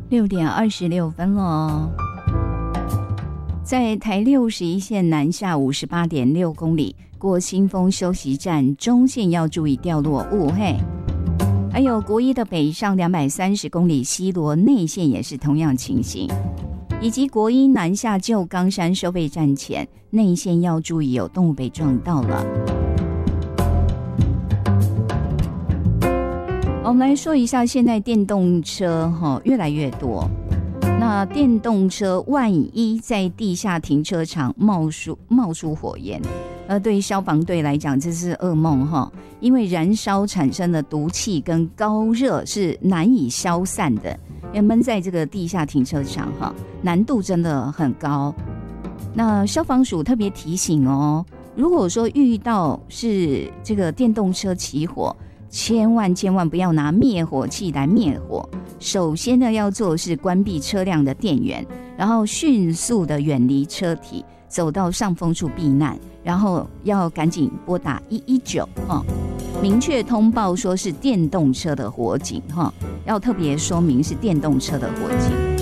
6:26了。在台61线南下58.6公里，过新丰休息站中线要注意掉落物嘿。还有国一的北上230公里，西螺内线也是同样情形，以及国一南下旧冈山收费站前内线要注意有动物被撞到了。我们来说一下，现在电动车越来越多。那电动车万一在地下停车场冒出火焰，对消防队来讲这是噩梦哈，因为燃烧产生的毒气跟高热是难以消散的，闷在这个地下停车场哈，难度真的很高。那消防署特别提醒哦，如果说遇到是这个电动车起火，千万不要拿灭火器来灭火。首先呢，要做的是关闭车辆的电源，然后迅速的远离车体，走到上风处避难，然后要赶紧拨打119明确通报说是电动车的火警要特别说明是电动车的火警。